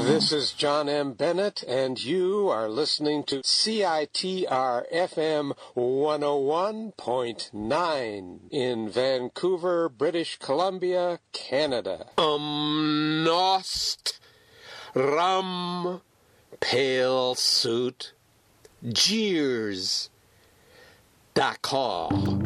This is John M. Bennett, and you are listening to CITR FM 101.9 in Vancouver, British Columbia, Canada. Nost, rum, pale suit, jeers, d'accord.